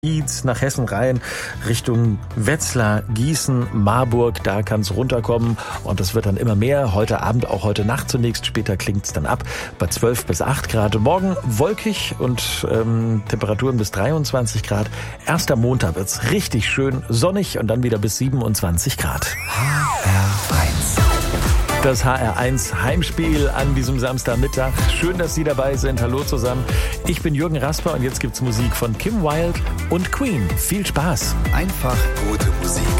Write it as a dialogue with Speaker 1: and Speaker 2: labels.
Speaker 1: nach Hessen rein, Richtung Wetzlar, Gießen, Marburg, da kann es runterkommen und das wird dann immer mehr. Heute Abend, auch heute Nacht zunächst, später klingt es dann ab bei 12 bis 8 Grad. Morgen wolkig und Temperaturen bis 23 Grad. Erster Montag wird's richtig schön sonnig und dann wieder bis 27 Grad.
Speaker 2: HR1.
Speaker 1: Das HR1 Heimspiel an diesem Samstagmittag. Schön, dass Sie dabei sind. Hallo zusammen. Ich bin Jürgen Rasper und jetzt gibt's Musik von Kim Wilde und Queen. Viel Spaß.
Speaker 2: Einfach gute Musik.